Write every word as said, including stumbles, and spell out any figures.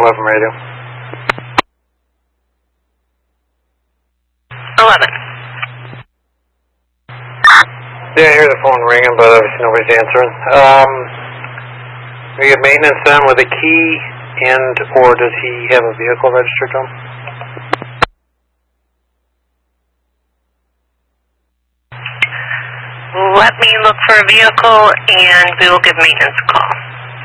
eleven radio. eleven. Yeah, I hear the phone ringing, but obviously nobody's answering. Um, we have maintenance on with a key, and or does he have a vehicle registered to him? Let me look for a vehicle, and we will give maintenance a call.